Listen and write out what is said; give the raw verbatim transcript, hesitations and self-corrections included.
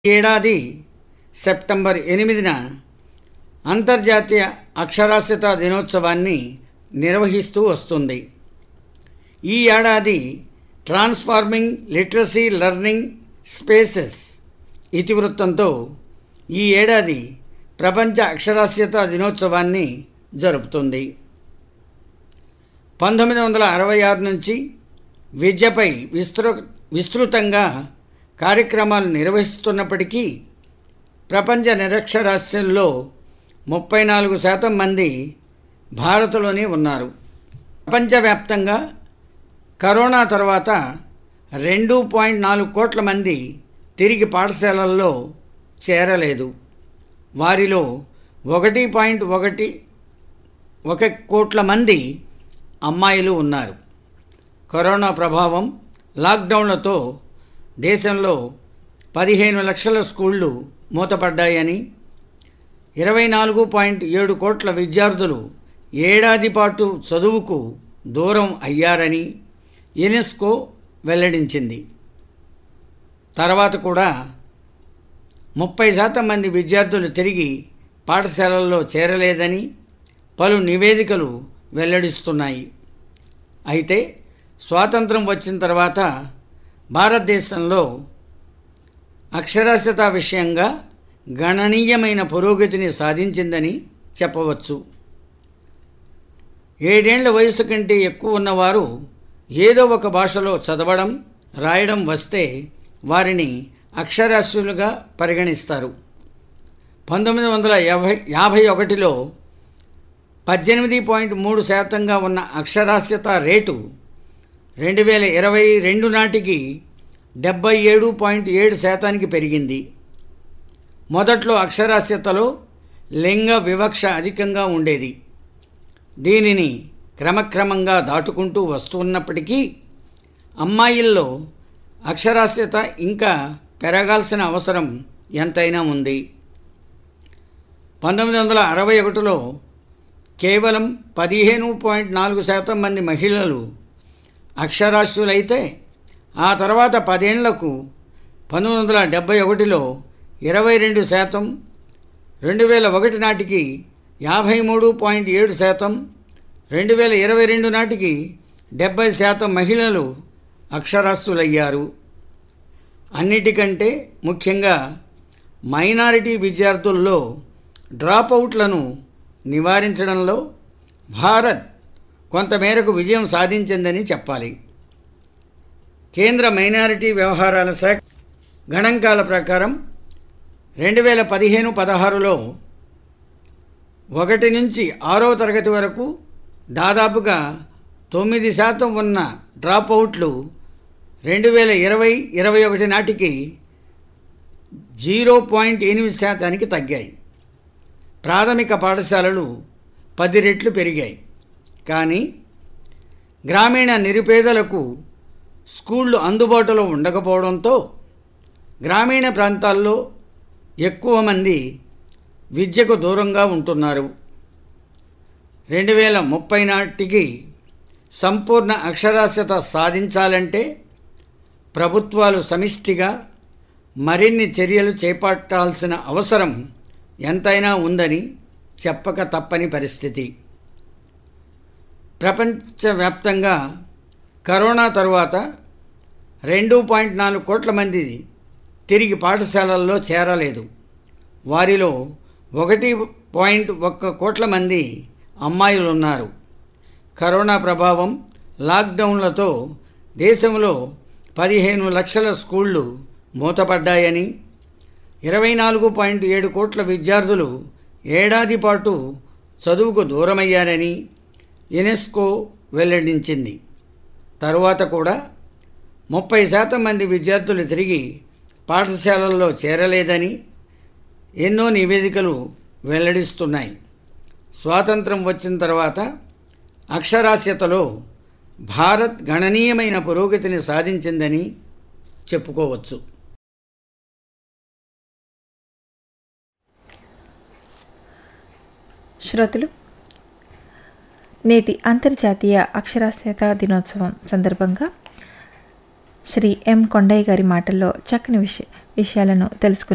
ఏడాది సెప్టెంబర్ ఎనిమిదిన అంతర్జాతీయ అక్షరాస్యతా దినోత్సవాన్ని నిర్వహిస్తూ వస్తుంది. ఈ ఏడాది ట్రాన్స్ఫార్మింగ్ లిటరసీ లెర్నింగ్ స్పేసెస్ ఇతివృత్తంతో ఈ ఏడాది ప్రపంచ అక్షరాస్యతా దినోత్సవాన్ని జరుపుతుంది. పంతొమ్మిది వందల అరవై ఆరు నుంచి విద్యపై విస్తృ విస్తృతంగా కార్యక్రమాలు నిర్వహిస్తున్నప్పటికీ ప్రపంచ నిరక్షరాస్యంలో ముప్పై నాలుగు శాతం మంది భారత్లోనే ఉన్నారు. ప్రపంచవ్యాప్తంగా కరోనా తర్వాత రెండు పాయింట్ నాలుగు కోట్ల మంది తిరిగి పాఠశాలల్లో చేరలేదు. వారిలో ఒకటి పాయింట్ ఒకటి ఒక కోట్ల మంది అమ్మాయిలు ఉన్నారు. కరోనా ప్రభావం, లాక్డౌన్లతో దేశంలో పదిహేను లక్షల స్కూళ్ళు మూతపడ్డాయని, ఇరవై నాలుగు పాయింట్ ఏడు కోట్ల విద్యార్థులు ఏడాది పాటు చదువుకు దూరం అయ్యారని యునెస్కో వెల్లడించింది. తర్వాత కూడా ముప్పై శాతం మంది విద్యార్థులు తిరిగి పాఠశాలల్లో చేరలేదని పలు నివేదికలు వెల్లడిస్తున్నాయి. అయితే స్వాతంత్రం వచ్చిన తర్వాత భారతదేశంలో అక్షరాస్యత విషయంగా గణనీయమైన పురోగతిని సాధించిందని చెప్పవచ్చు. ఏడేళ్ల వయసు కంటే ఎక్కువ ఉన్నవారు ఏదో ఒక భాషలో చదవడం, రాయడం వస్తే వారిని అక్షరాస్యులుగా పరిగణిస్తారు. పంతొమ్మిది వందల యాభై యాభై ఒకటిలో పద్దెనిమిది పాయింట్ మూడు శాతంగా ఉన్న అక్షరాస్యత రేటు రెండు వేల ఇరవై రెండు నాటికి డెబ్బై ఏడు పాయింట్ ఏడు శాతానికి పెరిగింది. మొదట్లో అక్షరాస్యతలో లింగ వివక్ష అధికంగా ఉండేది. దీనిని క్రమక్రమంగా దాటుకుంటూ వస్తున్నప్పటికీ అమ్మాయిల్లో అక్షరాస్యత ఇంకా పెరగాల్సిన అవసరం ఎంతైనా ఉంది. పంతొమ్మిది వందల అరవై ఒకటిలో కేవలం పదిహేను పాయింట్ నాలుగు శాతం మంది మహిళలు అక్షరాస్యులైతే ఆ తర్వాత పదేళ్లకు పంతొమ్మిది వందల డెబ్భై ఒకటిలో ఇరవై రెండు శాతం, రెండు వేల ఒకటి నాటికి యాభై మూడు పాయింట్ ఏడు శాతం, రెండు వేల ఇరవై రెండు నాటికి డెబ్బై శాతం మహిళలు అక్షరాస్యులయ్యారు. అన్నిటికంటే ముఖ్యంగా మైనారిటీ విద్యార్థుల్లో డ్రాపౌట్లను నివారించడంలో భారత్ కొంతమేరకు విజయం సాధించిందని చెప్పాలి. కేంద్ర మైనారిటీ వ్యవహారాల శాఖ గణాంకాల ప్రకారం రెండు వేల పదిహేను పదహారులో ఒకటి నుంచి ఆరో తరగతి వరకు దాదాపుగా తొమ్మిది శాతం ఉన్న డ్రాపౌట్లు రెండు వేల ఇరవై ఇరవై ఒకటి నాటికి జీరో పాయింట్ ఎనిమిది శాతానికి తగ్గాయి. ప్రాథమిక పాఠశాలలు పది రెట్లు పెరిగాయి. కానీ గ్రామీణ నిరుపేదలకు స్కూళ్ళు అందుబాటులో ఉండకపోవడంతో గ్రామీణ ప్రాంతాల్లో ఎక్కువ మంది విద్యకు దూరంగా ఉంటున్నారు. రెండు వేల ముప్పై నాటికి సంపూర్ణ అక్షరాస్యత సాధించాలంటే ప్రభుత్వాలు సమిష్టిగా మరిన్ని చర్యలు చేపట్టాల్సిన అవసరం ఎంతైనా ఉందని చెప్పక తప్పని పరిస్థితి. ప్రపంచవ్యాప్తంగా కరోనా తరువాత రెండు పాయింట్ నాలుగు కోట్ల మంది తిరిగి పాఠశాలల్లో చేరలేదు. వారిలో ఒకటి పాయింట్ ఒక్క కోట్ల మంది అమ్మాయిలు ఉన్నారు. కరోనా ప్రభావం, లాక్డౌన్లతో దేశంలో పదిహేను లక్షల స్కూళ్ళు మూతపడ్డాయని, ఇరవై నాలుగు పాయింట్ ఏడు కోట్ల విద్యార్థులు ఏడాది పాటు చదువుకు దూరమయ్యారని యునెస్కో వెల్లడించింది. తరువాత కూడా ముప్పై శాతం మంది విద్యార్థులు తిరిగి పాఠశాలల్లో చేరలేదని ఎన్నో నివేదికలు వెల్లడిస్తున్నాయి. స్వాతంత్రం వచ్చిన తర్వాత అక్షరాస్యతలో భారత్ గణనీయమైన పురోగతిని సాధించిందని చెప్పుకోవచ్చు. శ్రోతలు, నేటి అంతర్జాతీయ అక్షరాస్యత దినోత్సవం సందర్భంగా శ్రీ ఎం కొండయ్య గారి మాటల్లో చక్కని విషయ విషయాలను తెలుసుకున్నాం.